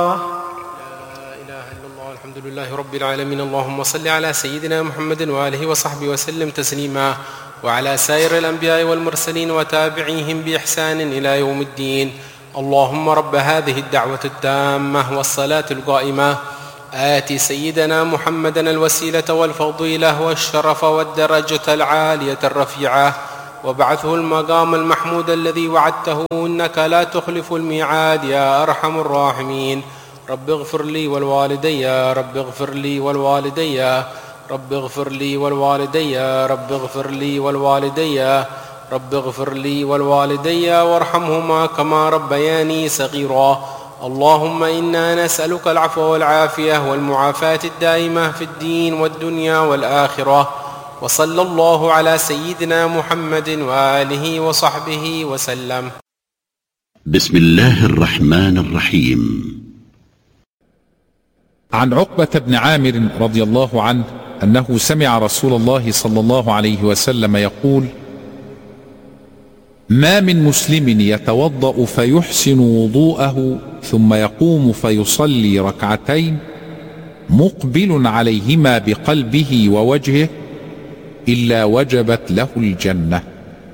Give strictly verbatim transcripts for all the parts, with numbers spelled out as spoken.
لا إله إلا الله. الحمد لله رب العالمين. اللهم صل على سيدنا محمد وآله وصحبه وسلم تسليما، وعلى سائر الأنبياء والمرسلين وتابعيهم بإحسان إلى يوم الدين. اللهم رب هذه الدعوة التامة والصلاة القائمة آت سيدنا محمدا الوسيلة والفضيلة والشرف والدرجة العالية الرفيعة، وابعثه المقام المحمود الذي وعدته إنك لا تخلف الميعاد يا أرحم الراحمين. رب اغفر لي والوالدي، رب اغفر لي والوالدي، رب اغفر لي والوالدي، رب اغفر لي والوالدي، رب اغفر لي والوالدي وارحمهما كما ربياني صغيرا. اللهم إنا نسألك العفو والعافية والمعافاة الدائمة في الدين والدنيا والآخرة. وصلى الله على سيدنا محمد وآله وصحبه وسلم. بسم الله الرحمن الرحيم. عن عقبة بن عامر رضي الله عنه أنه سمع رسول الله صلى الله عليه وسلم يقول: ما من مسلم يتوضأ فيحسن وضوءه ثم يقوم فيصلي ركعتين مقبل عليهما بقلبه ووجهه إلا وجبت له الجنة.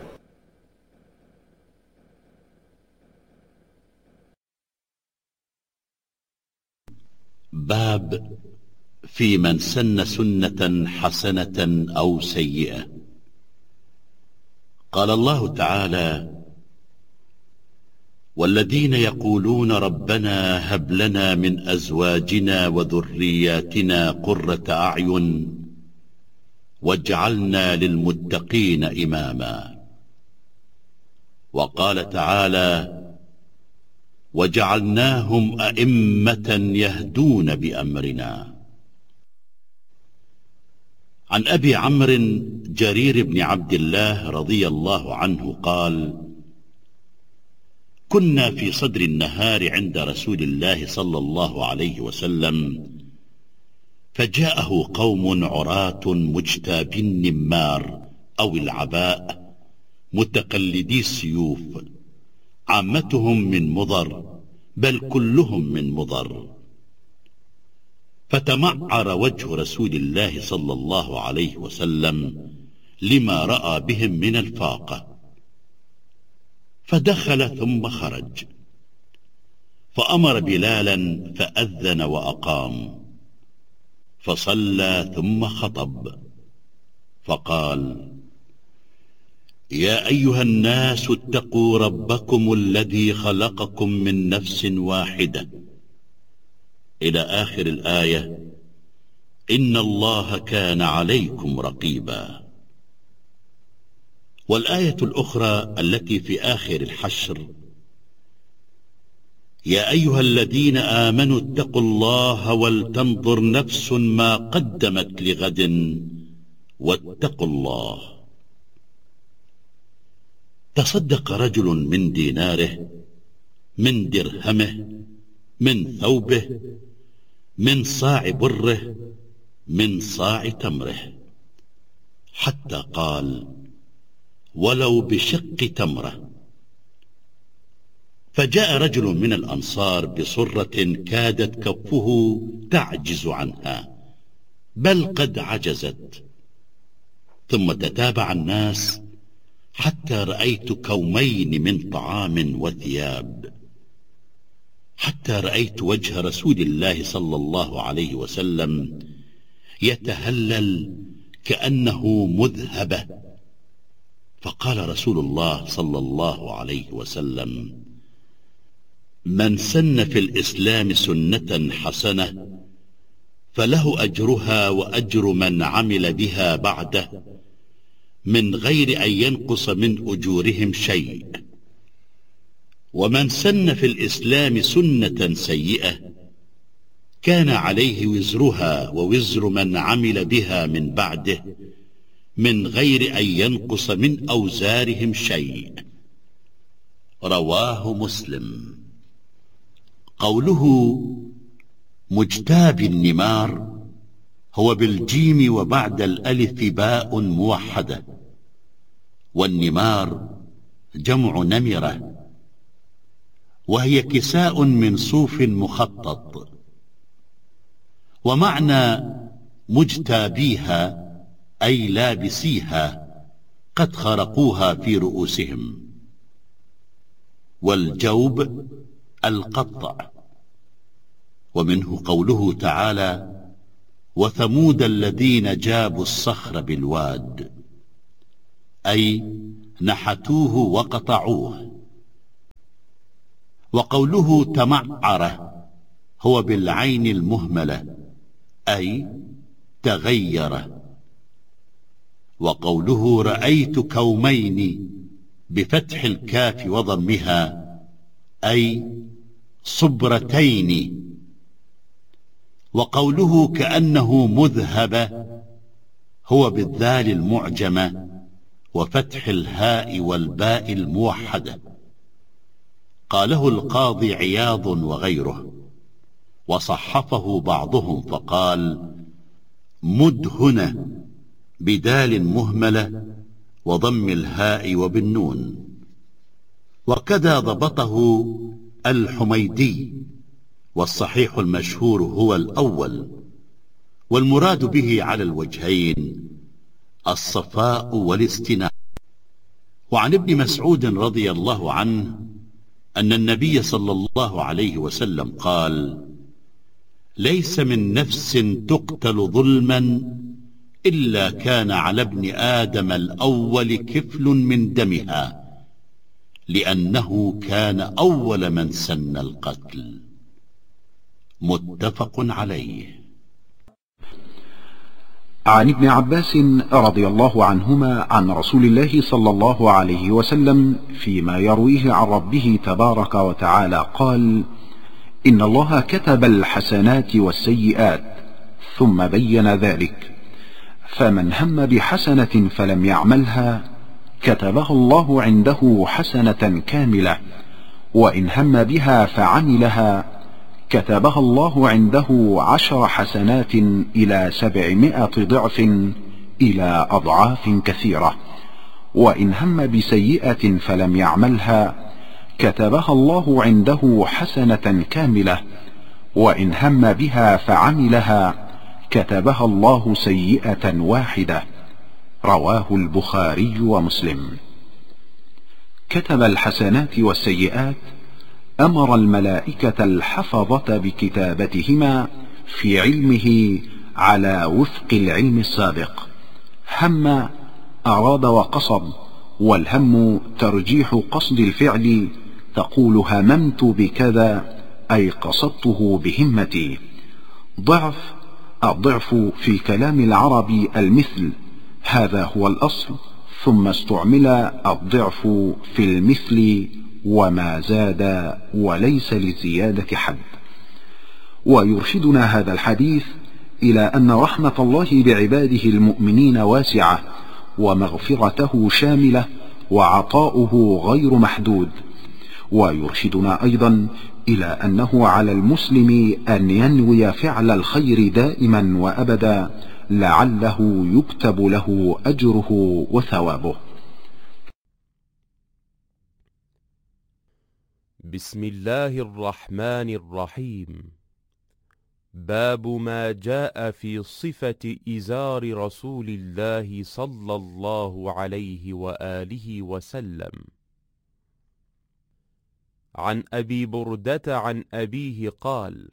باب في من سن سنة حسنة أو سيئة. قال الله تعالى: والذين يقولون ربنا هب لنا من أزواجنا وذرياتنا قرة أعين واجعلنا للمتقين إماما. وقال تعالى: وجعلناهم أئمة يهدون بأمرنا. عن أبي عمرو جرير بن عبد الله رضي الله عنه قال: كنا في صدر النهار عند رسول الله صلى الله عليه وسلم، فجاءه قوم عراة مجتابي النمار أو العباء متقلدي السيوف، عامتهم من مضر بل كلهم من مضر. فتمعر وجه رسول الله صلى الله عليه وسلم لما رأى بهم من الفاقة، فدخل ثم خرج، فأمر بلالا فأذن وأقام، فصلى ثم خطب، فقال: يا أيها الناس اتقوا ربكم الذي خلقكم من نفس واحدة، إلى آخر الآية: إن الله كان عليكم رقيبا. والآية الأخرى التي في آخر الحشر: يا أيها الذين آمنوا اتقوا الله ولتنظر نفس ما قدمت لغد واتقوا الله. تصدق رجل من ديناره، من درهمه، من ثوبه، من صاع بره، من صاع تمره، حتى قال: ولو بشق تمره. فجاء رجل من الأنصار بصرة كادت كفه تعجز عنها، بل قد عجزت، ثم تتابع الناس حتى رأيت كومين من طعام وثياب، حتى رأيت وجه رسول الله صلى الله عليه وسلم يتهلل كأنه مذهبة. فقال رسول الله صلى الله عليه وسلم: من سن في الإسلام سنة حسنة فله أجرها وأجر من عمل بها بعده من غير أن ينقص من أجورهم شيء. ومن سن في الإسلام سنة سيئة كان عليه وزرها ووزر من عمل بها من بعده من غير أن ينقص من أوزارهم شيء. رواه مسلم. قوله مجتاب النمار هو بالجيم وبعد الألف باء موحدة، والنمار جمع نمرة، وهي كساء من صوف مخطط. ومعنى مجتابيها أي لابسيها قد خرقوها في رؤوسهم. والجوب القطع. ومنه قوله تعالى: وثمود الذين جابوا الصخر بالواد، أي نحتوه وقطعوه. وقوله تمعر هو بالعين المهملة، أي تغير. وقوله رأيت كومين بفتح الكاف وضمها، أي صبرتين. وقوله كأنه مذهب هو بالذال المعجمة وفتح الهاء والباء الموحدة. قاله القاضي عياض وغيره، وصحفه بعضهم فقال مدهنة بدال مهملة وضم الهاء وبالنون. وكذا ضبطه الحميدي، والصحيح المشهور هو الأول، والمراد به على الوجهين الصفاء والاستناء. وعن ابن مسعود رضي الله عنه أن النبي صلى الله عليه وسلم قال: ليس من نفس تقتل ظلما إلا كان على ابن آدم الأول كفل من دمها، لأنه كان أول من سن القتل. متفق عليه. عن ابن عباس رضي الله عنهما عن رسول الله صلى الله عليه وسلم فيما يرويه عن ربه تبارك وتعالى قال: إن الله كتب الحسنات والسيئات، ثم بين ذلك، فمن هم بحسنة فلم يعملها كتبها الله عنده حسنة كاملة، وإن هم بها فعملها كتبها الله عنده عشر حسنات إلى سبعمائة ضعف إلى أضعاف كثيرة، وإن هم بسيئة فلم يعملها كتبها الله عنده حسنة كاملة، وإن هم بها فعملها كتبها الله سيئة واحدة. رواه البخاري ومسلم. كتب الحسنات والسيئات أمر الملائكة الحفظة بكتابتهما في علمه على وفق العلم السابق. هم أراد وقصد، والهم ترجيح قصد الفعل، تقول هممت بكذا أي قصدته بهمتي. ضعف، الضعف في كلام العرب المثل، هذا هو الأصل، ثم استعمل الضعف في المثل وما زاد وليس للزيادة حد. ويرشدنا هذا الحديث إلى أن رحمة الله بعباده المؤمنين واسعة، ومغفرته شاملة، وعطاؤه غير محدود. ويرشدنا أيضا إلى أنه على المسلم أن ينوي فعل الخير دائما وأبدا، لعله يكتب له أجره وثوابه. بسم الله الرحمن الرحيم. باب ما جاء في صفة إزار رسول الله صلى الله عليه وآله وسلم. عن أبي بردة عن أبيه قال: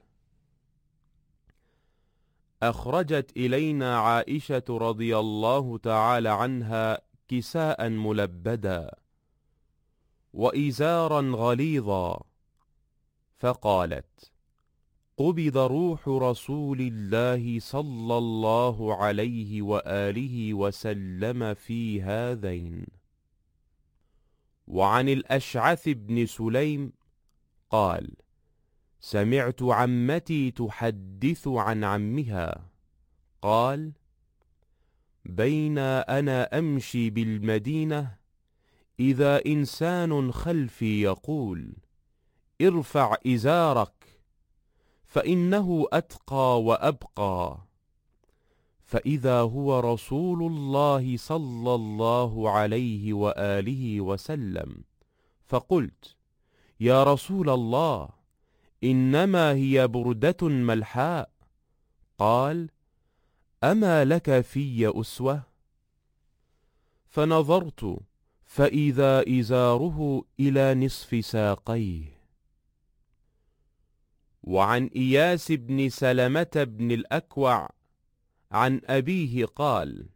أخرجت إلينا عائشة رضي الله تعالى عنها كساء ملبدا وإزارا غليظا، فقالت: قبض روح رسول الله صلى الله عليه وآله وسلم في هذين. وعن الأشعث بن سليم قال: سمعت عمتي تحدث عن عمها قال: بين أنا أمشي بالمدينة إذا إنسان خلفي يقول: ارفع إزارك فإنه أتقى وأبقى، فإذا هو رسول الله صلى الله عليه وآله وسلم، فقلت: يا رسول الله، إنما هي بردة ملحاء. قال: أما لك في أسوة؟ فنظرت فإذا إزاره إلى نصف ساقيه. وعن إياس بن سلمة بن الأكوع عن أبيه قال: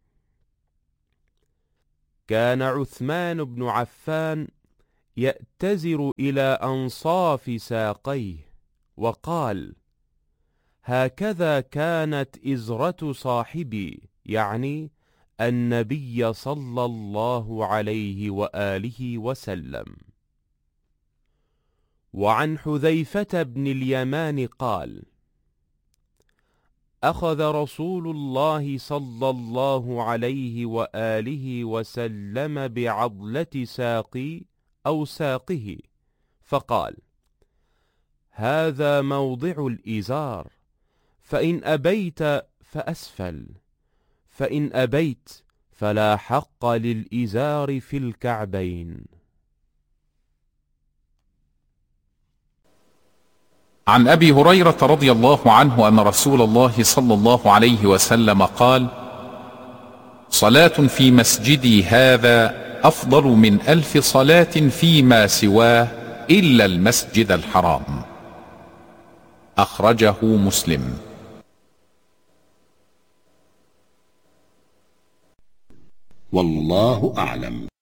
كان عثمان بن عفان يأتزر إلى أنصاف ساقيه، وقال: هكذا كانت إزرة صاحبي، يعني النبي صلى الله عليه وآله وسلم. وعن حذيفة بن اليمان قال: أخذ رسول الله صلى الله عليه وآله وسلم بعضلة ساقي أو ساقه، فقال: هذا موضع الإزار، فإن أبيت فأسفل، فإن أبيت فلا حق للإزار في الكعبين. عن أبي هريرة رضي الله عنه أن رسول الله صلى الله عليه وسلم قال: صلاة في مسجدي هذا أفضل من ألف صلاة فيما سواه إلا المسجد الحرام. أخرجه مسلم. والله أعلم.